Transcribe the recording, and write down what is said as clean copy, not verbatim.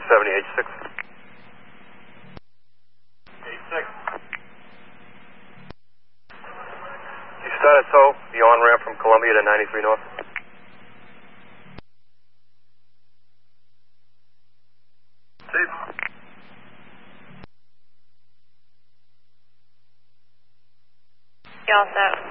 270, H6. H6. You started tow, the on-ramp from Columbia to 93 North. Steve. You all set?